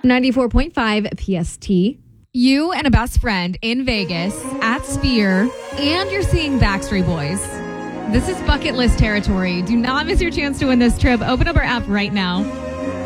94.5 PST. You and a best friend in Vegas at Sphere, and you're seeing Backstreet Boys. This is bucket list territory. Do not miss your chance to win this trip. Open up our app right now.